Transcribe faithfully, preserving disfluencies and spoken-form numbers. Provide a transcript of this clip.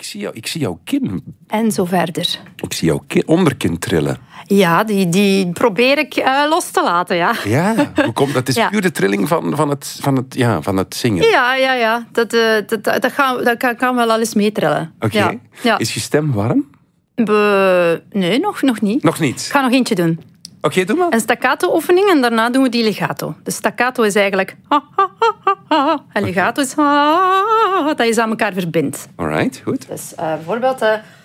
zie, jou, ik zie jouw kin. En zo verder. Ik zie jouw kin, onderkin trillen. Ja, die, die probeer ik uh, los te laten, ja. Ja, hoe komt dat? is Ja. puur de trilling van, van, het, van, het, ja, van het zingen. Ja, ja, ja. Dat, uh, dat, dat, gaan, dat kan, kan wel al eens meetrillen. Oké. Ja. Ja. Is je stem warm? Be... Nee, nog, nog niet. Nog niet. Ik ga nog eentje doen. Oké, doe maar. Een staccato-oefening en daarna doen we die legato. De staccato is eigenlijk... Ha, ha, ha, ha, ha. En legato is... Ha, ha, ha, dat je ze aan elkaar verbindt. Alright, goed. Dus uh, bijvoorbeeld... Uh,